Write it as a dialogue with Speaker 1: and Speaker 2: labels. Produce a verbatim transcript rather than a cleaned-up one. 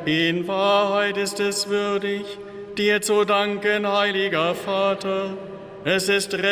Speaker 1: In Wahrheit ist es würdig, dir zu danken, heiliger Vater. Es ist recht